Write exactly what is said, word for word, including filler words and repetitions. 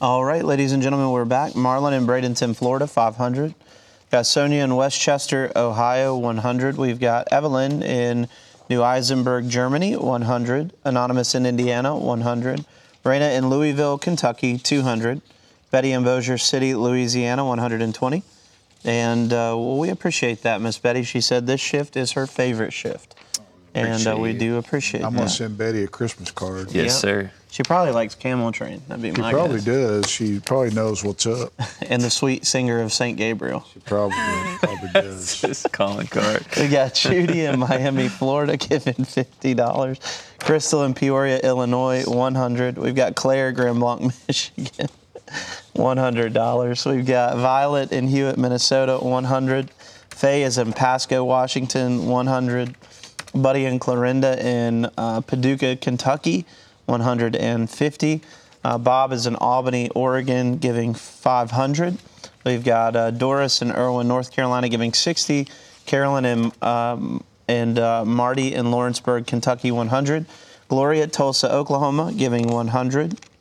All right, ladies and gentlemen, we're back. Marlon in Bradenton, Florida, five hundred. Got Sonia in Westchester, Ohio, one hundred. We've got Evelyn in New Eisenberg, Germany, one hundred. Anonymous in Indiana, one hundred. Raina in Louisville, Kentucky, two hundred. Betty in Bossier City, Louisiana, one hundred twenty. And uh, well, we appreciate that, Miss Betty. She said this shift is her favorite shift. And uh, we do appreciate I'm that. going to send Betty a Christmas card. Yes, Yep. sir. She probably likes Camel Train. That'd be She my probably guess. does. She probably knows what's up. And the sweet singer of Saint Gabriel. She probably, probably does. This calling card. We got Judy in Miami, Florida, giving fifty dollars. Crystal in Peoria, Illinois, one hundred. We've got Claire, Grand Blanc, Michigan, one hundred dollars. We've got Violet in Hewitt, Minnesota, one hundred. Faye is in Pasco, Washington, one hundred. Buddy and Clorinda in uh, Paducah, Kentucky, one hundred fifty. Uh, Bob is in Albany, Oregon, giving five hundred. We've got uh, Doris in Irwin, North Carolina, giving sixty. Carolyn and, um, and uh, Marty in Lawrenceburg, Kentucky, one hundred. Gloria at Tulsa, Oklahoma, giving one hundred.